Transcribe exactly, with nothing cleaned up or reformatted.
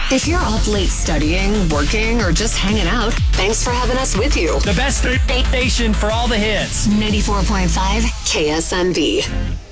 If you're up late studying, working, or just hanging out, thanks for having us with you. The best station for all the hits. ninety-four point five K S M B.